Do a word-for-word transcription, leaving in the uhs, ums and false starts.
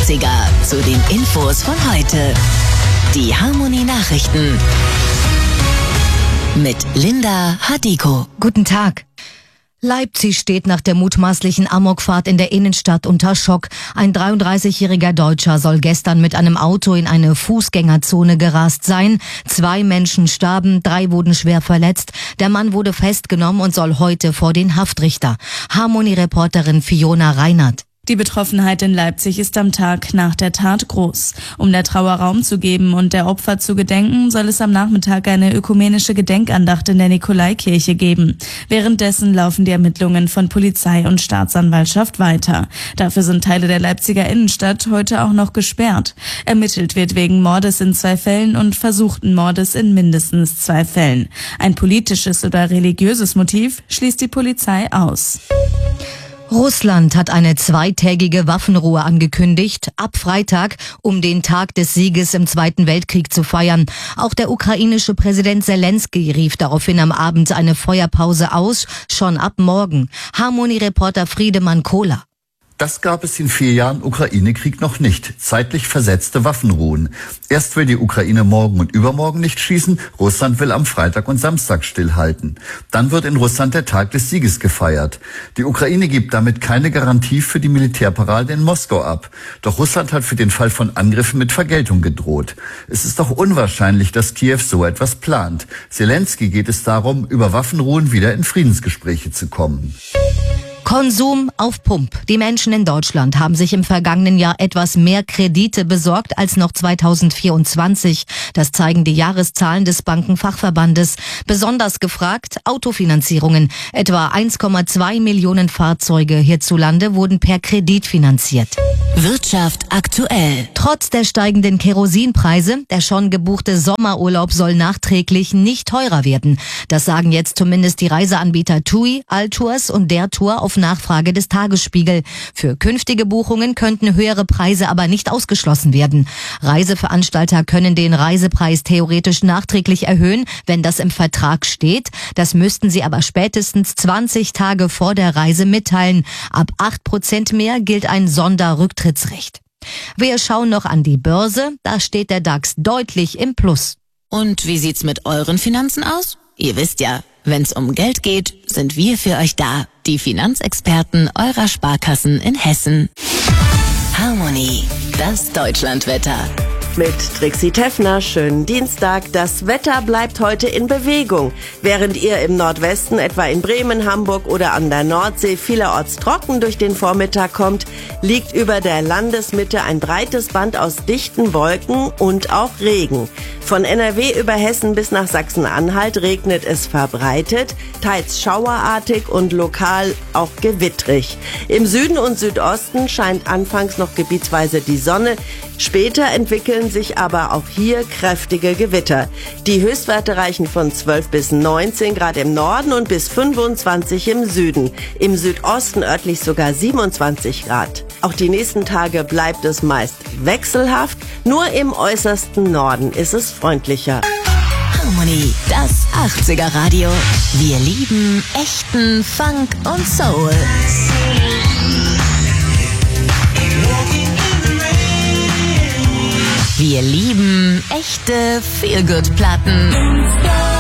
achtziger zu den Infos von heute. Die Harmonie Nachrichten mit Linda Hadiko. Guten Tag. Leipzig steht nach der mutmaßlichen Amokfahrt in der Innenstadt unter Schock. Ein dreiunddreißigjähriger Deutscher soll gestern mit einem Auto in eine Fußgängerzone gerast sein. Zwei Menschen starben, drei wurden schwer verletzt. Der Mann wurde festgenommen und soll heute vor den Haftrichter. Harmonie-Reporterin Fiona Reinhardt. Die Betroffenheit in Leipzig ist am Tag nach der Tat groß. Um der Trauer Raum zu geben und der Opfer zu gedenken, soll es am Nachmittag eine ökumenische Gedenkandacht in der Nikolaikirche geben. Währenddessen laufen die Ermittlungen von Polizei und Staatsanwaltschaft weiter. Dafür sind Teile der Leipziger Innenstadt heute auch noch gesperrt. Ermittelt wird wegen Mordes in zwei Fällen und versuchten Mordes in mindestens zwei Fällen. Ein politisches oder religiöses Motiv schließt die Polizei aus. Russland hat eine zweitägige Waffenruhe angekündigt, ab Freitag, um den Tag des Sieges im Zweiten Weltkrieg zu feiern. Auch der ukrainische Präsident Zelensky rief daraufhin am Abend eine Feuerpause aus, schon ab morgen. Harmonie-Reporter Friedemann Kohler. Das gab es in vier Jahren Ukraine-Krieg noch nicht. Zeitlich versetzte Waffenruhen. Erst will die Ukraine morgen und übermorgen nicht schießen. Russland will am Freitag und Samstag stillhalten. Dann wird in Russland der Tag des Sieges gefeiert. Die Ukraine gibt damit keine Garantie für die Militärparade in Moskau ab. Doch Russland hat für den Fall von Angriffen mit Vergeltung gedroht. Es ist doch unwahrscheinlich, dass Kiew so etwas plant. Zelensky geht es darum, über Waffenruhen wieder in Friedensgespräche zu kommen. Konsum auf Pump. Die Menschen in Deutschland haben sich im vergangenen Jahr etwas mehr Kredite besorgt als noch zweitausendvierundzwanzig. Das zeigen die Jahreszahlen des Bankenfachverbandes. Besonders gefragt Autofinanzierungen. Etwa eins Komma zwei Millionen Fahrzeuge hierzulande wurden per Kredit finanziert. Wirtschaft aktuell. Trotz der steigenden Kerosinpreise, der schon gebuchte Sommerurlaub soll nachträglich nicht teurer werden. Das sagen jetzt zumindest die Reiseanbieter TUI, Altours und der Tour auf Nachfrage des Tagesspiegel. Für künftige Buchungen könnten höhere Preise aber nicht ausgeschlossen werden. Reiseveranstalter können den Reisepreis theoretisch nachträglich erhöhen, wenn das im Vertrag steht. Das müssten sie aber spätestens zwanzig Tage vor der Reise mitteilen. Ab acht Prozent mehr gilt ein Sonderrücktrittsrecht. Wir schauen noch an die Börse. Da steht der DAX deutlich im Plus. Und wie sieht's mit euren Finanzen aus? Ihr wisst ja, wenn's um Geld geht, sind wir für euch da. Die Finanzexperten eurer Sparkassen in Hessen. Harmonie, das Deutschlandwetter. Mit Trixie Teffner, schönen Dienstag. Das Wetter bleibt heute in Bewegung. Während ihr im Nordwesten, etwa in Bremen, Hamburg oder an der Nordsee, vielerorts trocken durch den Vormittag kommt, liegt über der Landesmitte ein breites Band aus dichten Wolken und auch Regen. Von N R W über Hessen bis nach Sachsen-Anhalt regnet es verbreitet, teils schauerartig und lokal auch gewittrig. Im Süden und Südosten scheint anfangs noch gebietsweise die Sonne, später entwickeln sich aber auch hier kräftige Gewitter. Die Höchstwerte reichen von zwölf bis neunzehn Grad im Norden und bis fünfundzwanzig im Süden. Im Südosten örtlich sogar siebenundzwanzig Grad. Auch die nächsten Tage bleibt es meist wechselhaft, nur im äußersten Norden ist es freundlicher. Harmonie, das achtziger Radio. Wir lieben echten Funk und Soul. Wir lieben echte Feel-Good-Platten.